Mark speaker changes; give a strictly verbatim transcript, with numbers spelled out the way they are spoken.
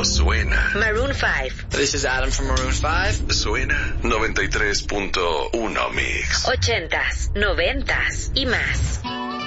Speaker 1: pero suena.
Speaker 2: Maroon five.
Speaker 3: This is Adam from Maroon five.
Speaker 1: Suena noventa y tres punto uno Mix.
Speaker 2: Ochentas, noventas y más.